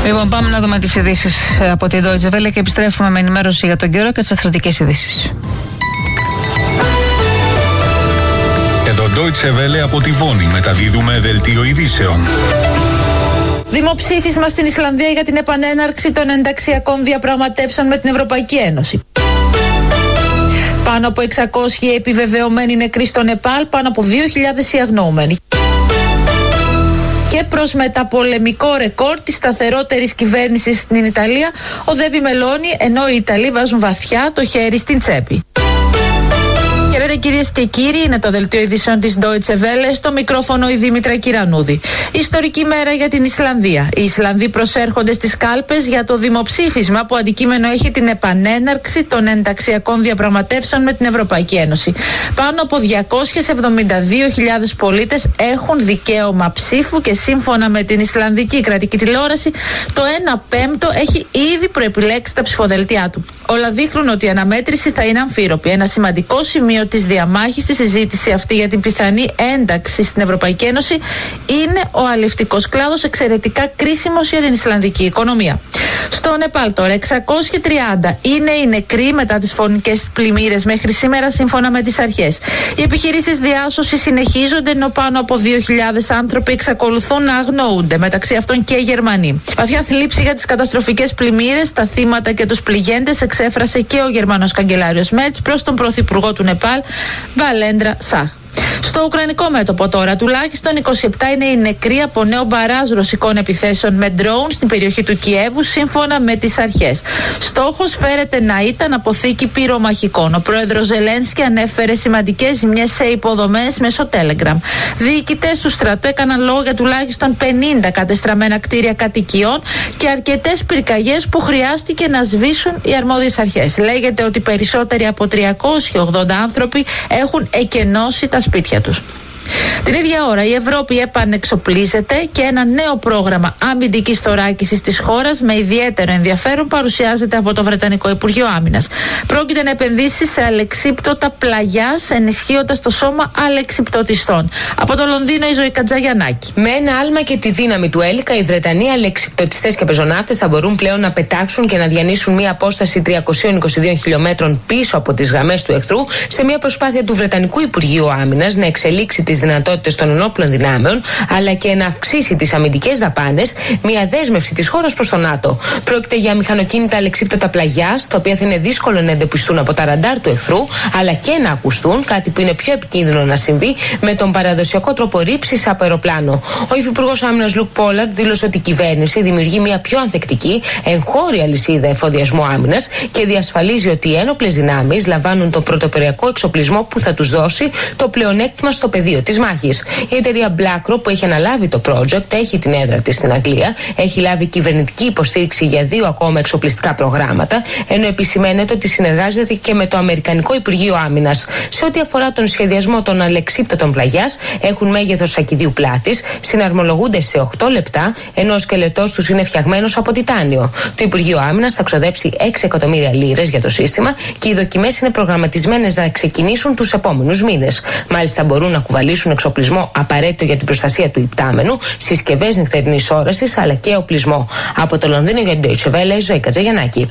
Λοιπόν, πάμε να δούμε τις ειδήσεις από την Deutsche Welle και επιστρέφουμε με ενημέρωση για τον καιρό και τις αθλητικές ειδήσεις. Εδώ Deutsche Welle από τη Βόνη μεταδίδουμε δελτίο ειδήσεων. Δημοψήφισμα στην Ισλανδία για την επανέναρξη των ενταξιακών διαπραγματεύσεων με την Ευρωπαϊκή Ένωση. Πάνω από 600 επιβεβαιωμένοι νεκροί στο Νεπάλ, πάνω από 2.000 οι αγνοούμενοι. Και προς μεταπολεμικό ρεκόρ της σταθερότερης κυβέρνησης στην Ιταλία οδεύει Μελώνη, ενώ οι Ιταλοί βάζουν βαθιά το χέρι στην τσέπη. Χαίρετε κυρίες και κύριοι, είναι το δελτίο ειδήσεων της Deutsche Welle, στο μικρόφωνο η Δήμητρα Κυρανούδη. Ιστορική μέρα για την Ισλανδία. Οι Ισλανδοί προσέρχονται στις κάλπες για το δημοψήφισμα που αντικείμενο έχει την επανέναρξη των ενταξιακών διαπραγματεύσεων με την Ευρωπαϊκή Ένωση. Πάνω από 272.000 πολίτες έχουν δικαίωμα ψήφου και σύμφωνα με την Ισλανδική κρατική τηλεόραση, το 1/5 έχει ήδη προεπιλέξει τα ψηφοδελτία του. Όλα δείχνουν ότι η αναμέτρηση θα είναι αμφίροπη. Ένα σημαντικό σημείο της διαμάχης στη συζήτηση αυτή για την πιθανή ένταξη στην Ευρωπαϊκή Ένωση είναι ο αλευτικός κλάδος, εξαιρετικά κρίσιμος για την Ισλανδική οικονομία. Στο Νεπάλ τώρα 630 είναι οι νεκροί μετά τις φωνικές πλημμύρες μέχρι σήμερα, σύμφωνα με τις αρχές. Οι επιχειρήσεις διάσωσης συνεχίζονται, ενώ πάνω από 2.000 άνθρωποι εξακολουθούν να αγνοούνται, μεταξύ αυτών και Γερμανοί. Βαθιά θλίψη για τις καταστροφικές πλημμύρες, τα θύματα και τους πληγέντες εξέφρασε και ο Γερμανός καγκελάριος Μέρτς προς τον Πρωθυπουργό του Νεπάλ, Μπαλέντρα Σαχ. Στο ουκρανικό μέτωπο τώρα, τουλάχιστον 27 είναι οι νεκροί από νέο μπαράζ ρωσικών επιθέσεων με ντρόουν στην περιοχή του Κιέβου, σύμφωνα με τις αρχές. Στόχος φέρεται να ήταν αποθήκη πυρομαχικών. Ο πρόεδρος Ζελένσκι ανέφερε σημαντικές ζημιές σε υποδομές μέσω Telegram. Διοικητές του στρατού έκαναν λόγο για τουλάχιστον 50 κατεστραμμένα κτίρια κατοικιών και αρκετές πυρκαγιές που χρειάστηκε να σβήσουν οι αρμόδιες αρχές. Λέγεται ότι περισσότεροι από 380 άνθρωποι έχουν εκενώσει τα σπίτια τους. Την ίδια ώρα η Ευρώπη επανεξοπλίζεται και ένα νέο πρόγραμμα αμυντικής θωράκισης της χώρας με ιδιαίτερο ενδιαφέρον παρουσιάζεται από το Βρετανικό Υπουργείο Άμυνας. Πρόκειται να επενδύσει σε αλεξίπτωτα πλαγιάς, ενισχύοντας το σώμα αλεξιπτωτιστών. Από το Λονδίνο η Ζωή Κατζαγιαννάκη. Με ένα άλμα και τη δύναμη του Έλικα, οι Βρετανοί αλεξιπτωτιστές και πεζοναύτες θα μπορούν πλέον να πετάξουν και να διανύσουν μια απόσταση 322 χιλιόμετρων πίσω από τις γραμμές του εχθρού, σε μια προσπάθεια του Βρετανικού Υπουργείου Άμυνας να εξελίξει τις δυνατότητες των ενόπλων δυνάμεων, αλλά και να αυξήσει τις αμυντικές δαπάνες, μια δέσμευση της χώρας προς το ΝΑΤΟ. Πρόκειται για μηχανοκίνητα αλεξίπτωτα πλαγιάς, τα οποία θα είναι δύσκολο να εντοπιστούν από τα ραντάρ του εχθρού, αλλά και να ακουστούν, κάτι που είναι πιο επικίνδυνο να συμβεί με τον παραδοσιακό τρόπο ρήψης από αεροπλάνο. Ο Υφυπουργός Άμυνας Λουκ Πόλαρντ δήλωσε ότι η κυβέρνηση δημιουργεί μια πιο ανθεκτική εγχώρια λυσίδα εφοδιασμού άμυνας και διασφαλίζει ότι οι ένοπλες δυνάμεις λαμβάνουν τον πρωτοποριακό εξοπλισμό που θα τους δώσει το πλεονέκτημα στο πεδίο της μάχης. Η εταιρεία BlackRock, που έχει αναλάβει το project, έχει την έδρα της στην Αγγλία, έχει λάβει κυβερνητική υποστήριξη για 2 ακόμα εξοπλιστικά προγράμματα, ενώ επισημαίνεται ότι συνεργάζεται και με το Αμερικανικό Υπουργείο Άμυνας. Σε ό,τι αφορά τον σχεδιασμό των αλεξίπτωτων πλαγιάς, έχουν μέγεθος σακιδίου πλάτης, συναρμολογούνται σε 8 λεπτά, ενώ ο σκελετός τους είναι φτιαγμένος από τιτάνιο. Το Υπουργείο Άμυνας θα ξοδέψει 6 εκατομμύρια λίρες για το σύστημα και οι δοκιμές είναι προγραμματισμένες να ξεκινήσουν τους επόμενους μήνες. Μάλιστα, μπορούν να κουβαλήσουν εξοπλισμό απαραίτητο για την προστασία του υπτάμενου, συσκευές νυχτερινής όρασης αλλά και οπλισμό. Από το Λονδίνο για την Deutsche Welle, Ζωή Κατζαγιαννάκη.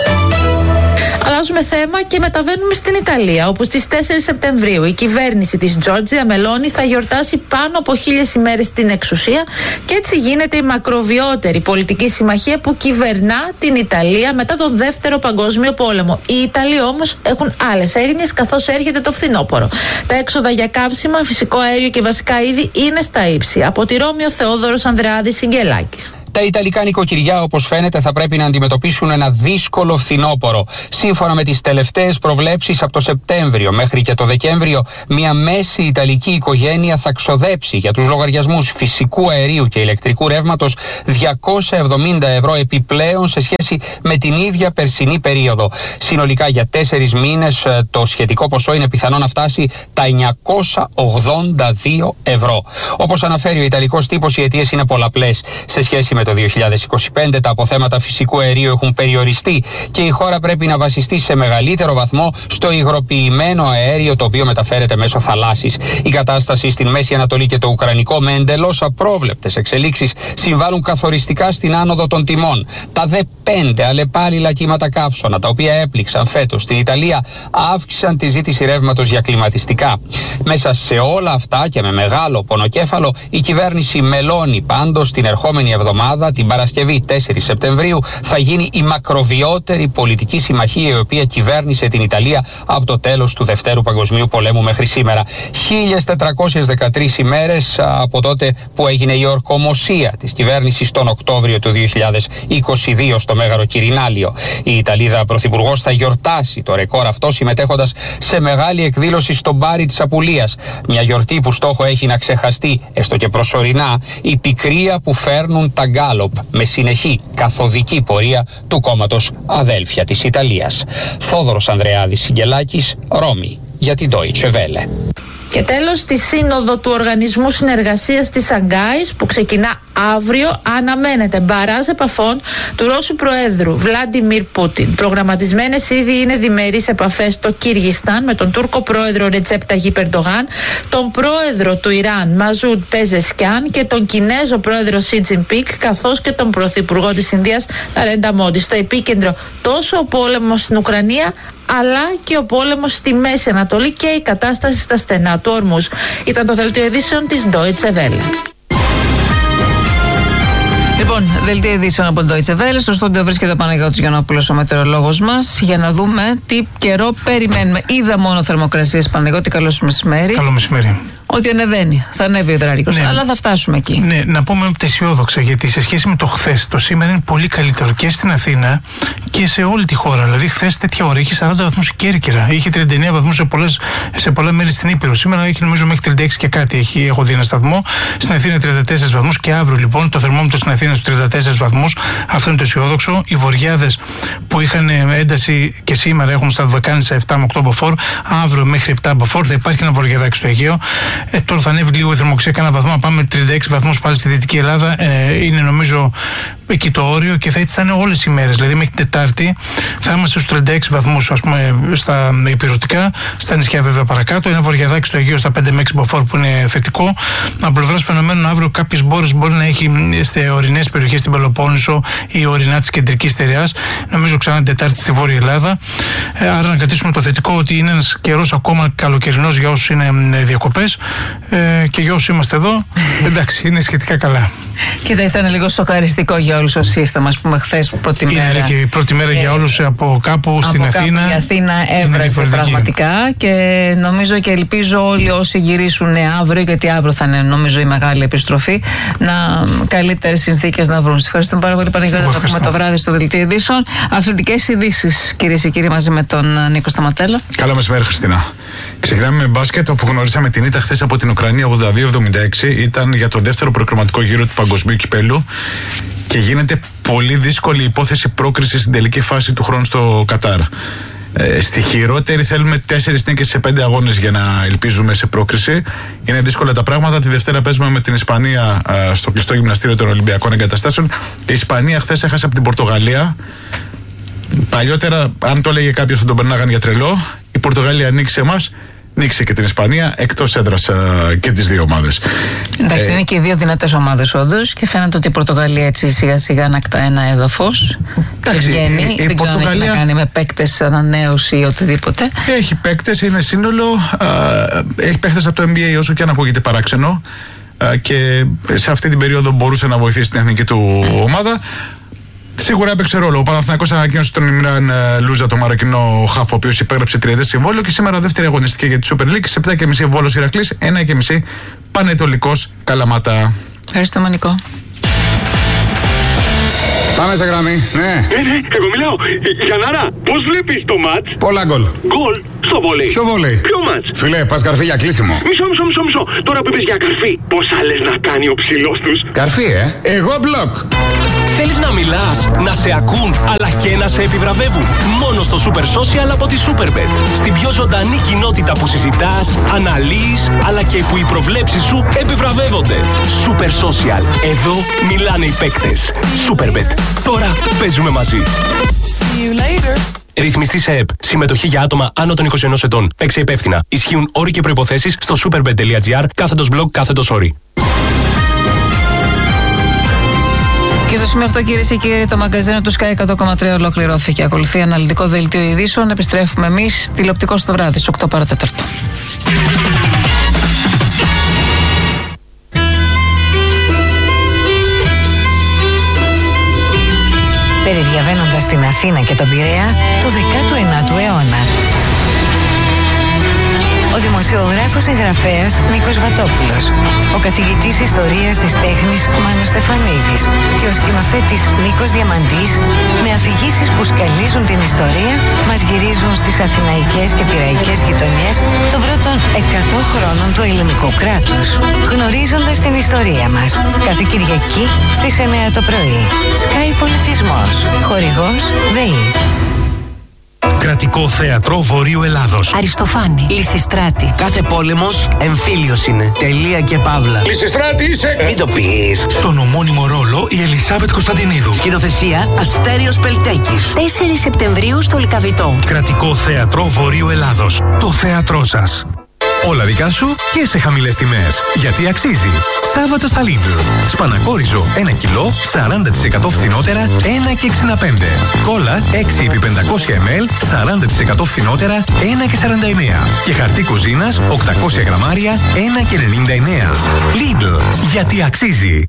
Αλλάζουμε θέμα και μεταβαίνουμε στην Ιταλία, όπου στις 4 Σεπτεμβρίου η κυβέρνηση της Τζόρτζια Μελώνη θα γιορτάσει πάνω από 1000 ημέρες στην εξουσία και έτσι γίνεται η μακροβιότερη πολιτική συμμαχία που κυβερνά την Ιταλία μετά τον Δεύτερο Παγκόσμιο Πόλεμο. Οι Ιταλοί όμως έχουν άλλες έγνοιες καθώς έρχεται το φθινόπωρο. Τα έξοδα για καύσιμα, φυσικό αέριο και βασικά είδη είναι στα ύψη. Από τη Ρώμη ο Θεόδωρος Ανδρεάδης Συγγελάκης. Τα Ιταλικά νοικοκυριά, όπως φαίνεται, θα πρέπει να αντιμετωπίσουν ένα δύσκολο φθινόπωρο. Σύμφωνα με τις τελευταίες προβλέψεις, από το Σεπτέμβριο μέχρι και το Δεκέμβριο, μια μέση Ιταλική οικογένεια θα ξοδέψει για τους λογαριασμούς φυσικού αερίου και ηλεκτρικού ρεύματος 270 ευρώ επιπλέον σε σχέση με την ίδια περσινή περίοδο. Συνολικά για 4 μήνες το σχετικό ποσό είναι πιθανό να φτάσει τα 982 ευρώ. Όπως αναφέρει ο Ιταλικός τύπος, οι αιτίες είναι πολλαπλές. Σε σχέση με με το 2025, τα αποθέματα φυσικού αερίου έχουν περιοριστεί και η χώρα πρέπει να βασιστεί σε μεγαλύτερο βαθμό στο υγροποιημένο αέριο, το οποίο μεταφέρεται μέσω θαλάσσης. Η κατάσταση στην Μέση Ανατολή και το Ουκρανικό, με εντελώς απρόβλεπτες εξελίξεις, συμβάλλουν καθοριστικά στην άνοδο των τιμών. Τα δε 5 αλλεπάλληλα κύματα καύσωνα, τα οποία έπληξαν φέτος στην Ιταλία, αύξησαν τη ζήτηση ρεύματος για κλιματιστικά. Μέσα σε όλα αυτά και με μεγάλο πονοκέφαλο, η κυβέρνηση μελώνει πάντως την ερχόμενη εβδομάδα, την Παρασκευή 4 Σεπτεμβρίου, θα γίνει η μακροβιότερη πολιτική συμμαχία η οποία κυβέρνησε την Ιταλία από το τέλος του Δευτέρου Παγκοσμίου Πολέμου μέχρι σήμερα. 1413 ημέρες από τότε που έγινε η ορκομοσία της κυβέρνησης τον Οκτώβριο του 2022 στο Μέγαρο Κυρινάλιο. Η Ιταλίδα πρωθυπουργός θα γιορτάσει το ρεκόρ αυτό συμμετέχοντας σε μεγάλη εκδήλωση στο Μπάρι της Απουλίας. Μια γιορτή που στόχο έχει να ξεχαστεί, έστω και προσωρινά, η πικρία που φέρνουν τα γκάλοπ με συνεχή καθοδική πορεία του κόμματος Αδέλφια της Ιταλίας. Θόδωρος Ανδρεάδης Σιγγελάκης, Ρώμη, για την Deutsche Welle. Και τέλος, τη σύνοδο του Οργανισμού Συνεργασίας της Σανγκάης που ξεκινά αύριο αναμένεται μπαράζ επαφών του Ρώσου Προέδρου Βλάντιμιρ Πούτιν. Προγραμματισμένες ήδη είναι διμερείς επαφές στο Κυργιστάν με τον Τούρκο Πρόεδρο Ρετζέπ Ταγίπ Ερντογάν, τον Πρόεδρο του Ιράν Μαζούντ Πεζεσκιάν και τον Κινέζο Πρόεδρο Σι Τζινπίνγκ, καθώς και τον Πρωθυπουργό της Ινδίας Ναρέντα Μόντι. Στο επίκεντρο τόσο ο πόλεμος στην Ουκρανία, αλλά και ο πόλεμος στη Μέση Ανατολή και η κατάσταση στα στενά του Ορμούζ. Ήταν το δελτίο ειδήσεων της Deutsche Welle. Λοιπόν, δελτίο ειδήσεων από τον Deutsche Welle. Στο στούντιο βρίσκεται ο Παναγιώτης Γιαννόπουλος, ο μετεωρολόγος μας, για να δούμε τι καιρό περιμένουμε. Είδα μόνο θερμοκρασίες, Παναγιώτη, καλώς μεσημέρι. Καλό μεσημέρι. Ότι ανεβαίνει. Θα ανέβει ο υδράρικος, ναι, αλλά θα φτάσουμε εκεί. Ναι, να πούμε αισιόδοξα, γιατί σε σχέση με το χθες, το σήμερα είναι πολύ καλύτερο και στην Αθήνα και σε όλη τη χώρα. Δηλαδή, χθες τέτοια ώρα είχε 40 βαθμούς η Κέρκυρα, είχε 39 βαθμούς σε πολλά μέρη στην Ήπειρο. Σήμερα έχει νομίζω μέχρι 36 και κάτι. Έχω δει ένα σταθμό. Στην Αθήνα 34 βαθμούς και αύριο λοιπόν το θερμόμετρο στην Αθήνα στους 34 βαθμούς. Αυτό είναι το αισιόδοξο. Οι βορειάδες που είχαν ένταση και σήμερα έχουν στα Δωδεκάνησα 7 με 8 μποφόρ. Αύριο μέχρι 7 μποφόρ θα υπάρχει ένα βορειαδάκι στο Αιγαίο. Τώρα θα ανέβει λίγο η θερμοκρασία, κάνα βαθμό. Πάμε 36 βαθμούς πάλι στη Δυτική Ελλάδα. Είναι νομίζω εκεί το όριο και θα ήταν όλες οι μέρες. Δηλαδή μέχρι την Τετάρτη θα είμαστε στους 36 βαθμούς, ας πούμε, στα υπηρετικά, στα νησιά βέβαια παρακάτω. Ένα βορειαδάκι στο Αιγαίο στα 5 με 6 μποφόρ που είναι θετικό. Από πλευράς φαινομένων, αύριο κάποιες μπόρες μπορεί να έχει σε ορεινές περιοχές στην Πελοπόννησο ή ορεινά της κεντρικής στερεάς. Νομίζω ξανά την Τετάρτη στη Βόρεια Ελλάδα. Άρα να κρατήσουμε το θετικό ότι είναι ένας καιρός ακόμα καλοκαιρινός για όσους είναι διακοπές. Και για όσοι είμαστε εδώ, εντάξει, είναι σχετικά καλά. Κοίτα, ήταν λίγο σοκαριστικό για όλους όσοι ήρθαμε, ας πούμε, χθες πρώτη μέρα. Είναι και η πρώτη μέρα για όλους από κάπου στην Αθήνα. Η Αθήνα έβρασε πραγματικά και νομίζω και ελπίζω όλοι όσοι γυρίσουν αύριο, γιατί αύριο θα είναι νομίζω η μεγάλη επιστροφή, να καλύτερες συνθήκες να βρουν. Σας ευχαριστούμε πάρα πολύ, Παναγιώτη. Θα πούμε το βράδυ στο δελτίο ειδήσεων. Αθλητικές ειδήσεις, κυρίες και κύριοι, μαζί με τον Νίκο Σταματέλο. Καλό μεσημέρι, Χριστίνα. Ξεκινάμε με μπάσκετ, όπου γνωρίσαμε την ήττα χθες από την Ουκρανία 82-76. Ήταν για το δεύτερο προκριματικό γύρο του Παγκοσμίου Κυπέλλου και γίνεται πολύ δύσκολη υπόθεση πρόκρισης στην τελική φάση του χρόνου στο Κατάρ. Στη χειρότερη θέλουμε 4 νίκες σε 5 αγώνες για να ελπίζουμε σε πρόκριση. Είναι δύσκολα τα πράγματα. Τη Δευτέρα παίζουμε με την Ισπανία στο κλειστό γυμναστήριο των Ολυμπιακών Εγκαταστάσεων. Η Ισπανία χθες έχασε από την Πορτογαλία. Παλιότερα, αν το έλεγε κάποιος, θα τον περνάγαν για τρελό. Η Πορτογαλία νίκησε εμάς. Νίκησε και την Ισπανία, εκτός έδρας και τις δύο ομάδες. Εντάξει, είναι και οι δύο δυνατές ομάδες όντως και φαίνεται ότι η Πορτογαλία έτσι σιγά σιγά ανακτά ένα έδαφος. Εντάξει, βγαίνει. Δεν ξέρω αν έχει να κάνει με παίκτες, ανανέωση ή οτιδήποτε. Έχει παίκτες, είναι σύνολο. Έχει παίκτες από το NBA, όσο και αν ακούγεται παράξενο. Και σε αυτή την περίοδο μπορούσε να βοηθήσει την εθνική του ομάδα. Σίγουρα έπαιξε ρόλο. Ο Παναθηναϊκός ανακοίνωσε τον Ιμράν Λούζα, το Μαροκινό χαφ, ο οποίος υπέγραψε 3ετές συμβόλαιο και σήμερα δεύτερη αγωνιστική για τη Super League. Σε 7.30 Βόλος Ηρακλής, 1.30 Πανετολικός Καλαμάτα. Ευχαριστούμε, Νικό. Πάμε σε γραμμή, ναι. Εγώ μιλάω. Γιαννάρα, πώς βλέπεις το μάτς? Πολλά γκολ. Γκολ στο βολέι. Ποιο βολέι? Ποιο μάτς? Φίλε, πας καρφί για κλείσιμο. Μισό. Τώρα που είπες για καρφί, πόσα λες να κάνει ο ψηλός τους? Καρφί, Εγώ μπλοκ. Θέλεις να μιλάς, να σε ακούν, αλλά και να σε επιβραβεύουν? Μόνο στο Super Social από τη Superbet. Στην πιο ζωντανή κοινότητα που συζητάς, αναλύεις, αλλά και που οι προβλέψεις σου επιβραβεύονται. Super Social. Εδώ μιλάνε οι παίκτες. Superbet. Τώρα παίζουμε μαζί. Ρυθμιστή σε ΕΠ. Συμμετοχή για άτομα άνω των 21 ετών. Παίξε υπεύθυνα. Ισχύουν όροι και προϋποθέσεις στο superbet.gr/blog/όροι. Και στο σημείο αυτό, κυρίες και κύριοι, το μαγκαζίνο του Sky 100,3 ολοκληρώθηκε. Ακολουθεί αναλυτικό δελτίο ειδήσεων. Επιστρέφουμε εμείς τηλεοπτικό στο βράδυ, στις 8 παρατέταρτο. Περιδιαβαίνοντας την Αθήνα και τον Πειραιά του 19ου αιώνα. Ο δημοσιογράφος εγγραφέας Νίκος Βατόπουλος, ο καθηγητής ιστορίας της τέχνης Μάνος Στεφανίδης και ο σκηνοθέτης Νίκος Διαμαντής, με αφηγήσεις που σκαλίζουν την ιστορία, μας γυρίζουν στις αθηναϊκές και πειραϊκές γειτονιές των πρώτων 100 χρόνων του ελληνικού κράτους, γνωρίζοντας την ιστορία μας. Κάθε Κυριακή στις 9 το πρωί. Sky Πολιτισμός. Χορηγός ΔΕΗ. Κρατικό Θέατρο Βορείου Ελλάδος. Αριστοφάνη. Λυσιστράτη. Κάθε πόλεμος εμφύλιος είναι. Τελεία και παύλα. Λυσιστράτη είσαι! Μην το πεις. Στον ομώνυμο ρόλο η Ελισάβετ Κωνσταντινίδου. Σκηνοθεσία Αστέριος Πελτέκης. 4 Σεπτεμβρίου στο Λυκαβητό. Κρατικό Θέατρο Βορείου Ελλάδος. Το θέατρό σας. Όλα δικά σου και σε χαμηλές τιμές. Γιατί αξίζει. Σάββατο στα Lidl. Σπανακόριζο 1 κιλό, 40% φθηνότερα, 1,65. Κόλλα 6x500 ml, 40% φθηνότερα, 1,49. Και χαρτί κουζίνας 800 γραμμάρια, 1,99. Lidl. Γιατί αξίζει.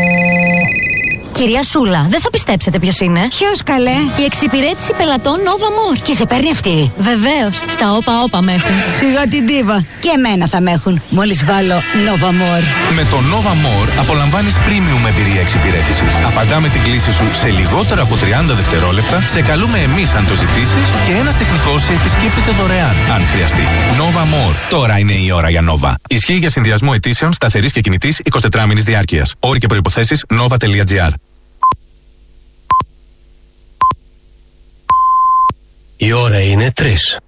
Κυρία Σούλα, δεν θα πιστέψετε ποιος είναι. Ποιος καλέ? Η εξυπηρέτηση πελατών Nova More. Και σε παίρνει αυτή? Βεβαίως, στα όπα με έχουν. Σιγά την τίβα. Και εμένα θα με έχουν. Μόλις βάλω Nova More. Με το Nova More απολαμβάνεις premium εμπειρία εξυπηρέτησης. Απαντάμε την κλήση σου σε λιγότερα από 30 δευτερόλεπτα, σε καλούμε εμείς αν το ζητήσεις και ένας τεχνικός σε επισκέπτεται δωρεάν αν χρειαστεί. Nova More. Τώρα είναι η ώρα για Nova. Ισχύει για συνδυασμό αιτήσεων σταθερής και κινητής 24 μήνης διάρκειας. Όροι και προϋποθέσεις nova.gr. Η ώρα είναι 3.